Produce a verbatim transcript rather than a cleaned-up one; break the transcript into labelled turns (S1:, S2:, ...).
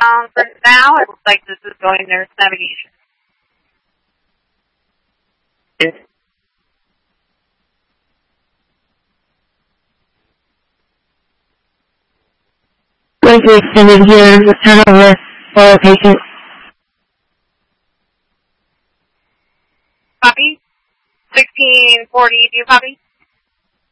S1: Um, for now, it looks like this is going nurse navigation.
S2: Yes. Going to extended here with turnover for patient.
S1: Copy. sixteen forty, do you copy?